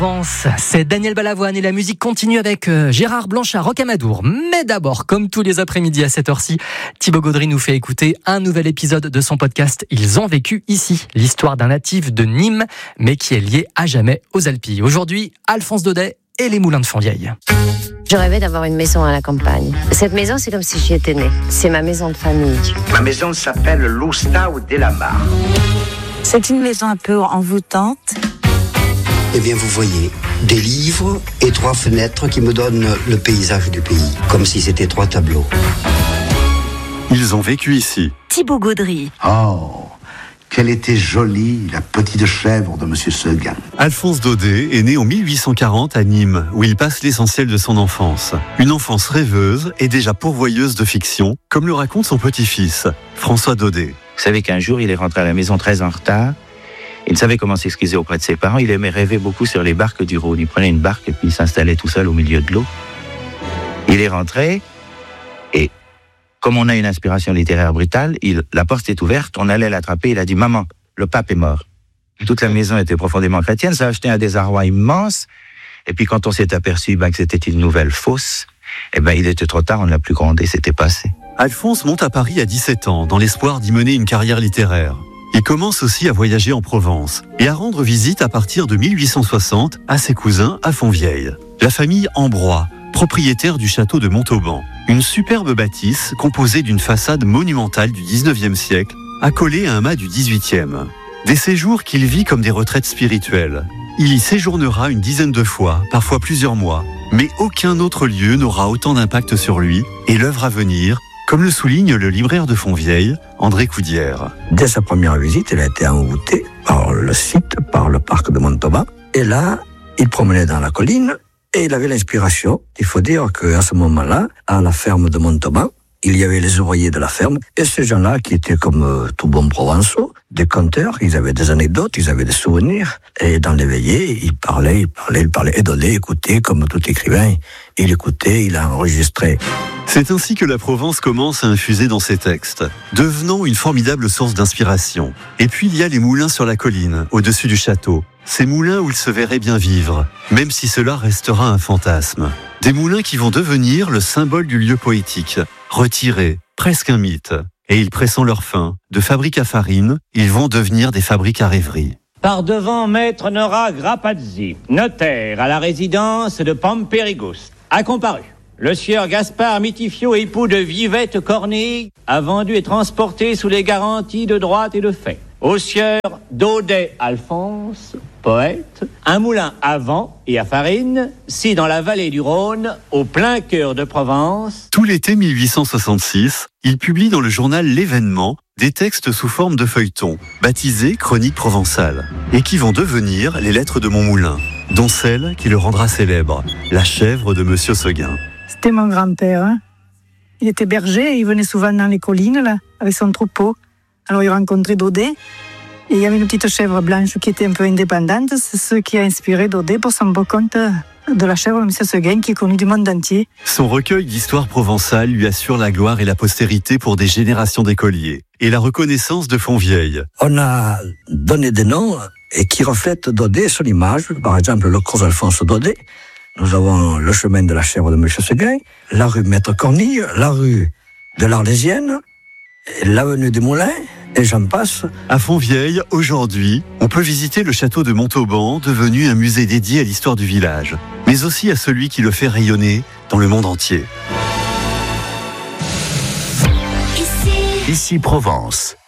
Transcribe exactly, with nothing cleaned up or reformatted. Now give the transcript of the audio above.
C'est Daniel Balavoine et la musique continue avec Gérard Blanchard, Rocamadour. Mais d'abord, comme tous les après-midi à cette heure-ci, Thibaut Gaudry nous fait écouter un nouvel épisode de son podcast « Ils ont vécu ici », l'histoire d'un natif de Nîmes, mais qui est lié à jamais aux Alpilles. Aujourd'hui, Alphonse Daudet et les moulins de Fontvieille. Je rêvais d'avoir une maison à la campagne. Cette maison, c'est comme si j'y étais née. C'est ma maison de famille. Ma maison s'appelle l'Oustau de la Mare. C'est une maison un peu envoûtante. Eh bien, vous voyez, des livres et trois fenêtres qui me donnent le paysage du pays, comme si c'était trois tableaux. Ils ont vécu ici. Thibaut Gaudry. Oh, quelle était jolie la petite chèvre de Monsieur Seguin. Alphonse Daudet est né en mille huit cent quarante à Nîmes, où il passe l'essentiel de son enfance. Une enfance rêveuse et déjà pourvoyeuse de fiction, comme le raconte son petit-fils, François Daudet. Vous savez qu'un jour, il est rentré à la maison très en retard. Il ne savait comment s'excuser auprès de ses parents. Il aimait rêver beaucoup sur les barques du Rhône. Il prenait une barque et puis il s'installait tout seul au milieu de l'eau. Il est rentré et, comme on a une inspiration littéraire brutale, il, la porte est ouverte, on allait l'attraper. Il a dit « Maman, le pape est mort ». Toute la maison était profondément chrétienne. Ça a acheté un désarroi immense. Et puis quand on s'est aperçu ben, que c'était une nouvelle fausse, eh ben, il était trop tard, on ne l'a plus grondé, c'était passé. Alphonse monte à Paris à dix-sept ans, dans l'espoir d'y mener une carrière littéraire. Il commence aussi à voyager en Provence et à rendre visite à partir de mille huit cent soixante à ses cousins à Fontvieille. La famille Ambrois, propriétaire du château de Montauban. Une superbe bâtisse composée d'une façade monumentale du dix-neuvième siècle, accolée à un mât du dix-huitième. Des séjours qu'il vit comme des retraites spirituelles. Il y séjournera une dizaine de fois, parfois plusieurs mois. Mais aucun autre lieu n'aura autant d'impact sur lui et l'œuvre à venir, comme le souligne le libraire de Fontvieille, André Coudière. Dès sa première visite, il a été envoûté par le site, par le parc de Montauban. Et là, il promenait dans la colline et il avait l'inspiration. Il faut dire qu'à ce moment-là, à la ferme de Montauban, il y avait les ouvriers de la ferme et ces gens-là qui étaient comme euh, tout bons provençaux, des conteurs, ils avaient des anecdotes, ils avaient des souvenirs. Et dans les veillées, ils parlaient, ils parlaient, ils parlaient. Et Daudet écoutait comme tout écrivain. Il écoutait, il a enregistré. C'est ainsi que la Provence commence à infuser dans ses textes, devenant une formidable source d'inspiration. Et puis il y a les moulins sur la colline, au-dessus du château. Ces moulins où il se verrait bien vivre, même si cela restera un fantasme. Des moulins qui vont devenir le symbole du lieu poétique, retiré, presque un mythe. Et ils pressent leur fin. De fabriques à farine, ils vont devenir des fabriques à rêverie. Par devant Maître Nora Grappazzi, notaire à la résidence de Pampérigouste, a comparu. Le sieur Gaspard Mitifio, époux de Vivette Cornille, a vendu et transporté sous les garanties de droit et de fait. Au sieur Daudet Alphonse, poète, un moulin à vent et à farine, si dans la vallée du Rhône, au plein cœur de Provence. Tout l'été mille huit cent soixante-six, il publie dans le journal L'Événement des textes sous forme de feuilletons, baptisés Chroniques provençales, et qui vont devenir les lettres de mon moulin, dont celle qui le rendra célèbre, La chèvre de Monsieur Seguin. C'était mon grand-père. Hein. Il était berger et il venait souvent dans les collines là, avec son troupeau. Alors il rencontrait Daudet et il y avait une petite chèvre blanche qui était un peu indépendante. C'est ce qui a inspiré Daudet pour son beau conte de la chèvre de Monsieur Seguin qui est connu du monde entier. Son recueil d'histoires provençales lui assure la gloire et la postérité pour des générations d'écoliers et la reconnaissance de Fontvieille. On a donné des noms et qui reflètent Daudet sur l'image. Par exemple, le Cros Alphonse Daudet. Nous avons le chemin de la chèvre de Monsieur Seguin, la rue Maître Cornille, la rue de l'Arlésienne, l'avenue des Moulins, et j'en passe. À Fontvieille, aujourd'hui, on peut visiter le château de Montauban, devenu un musée dédié à l'histoire du village, mais aussi à celui qui le fait rayonner dans le monde entier. Ici Provence.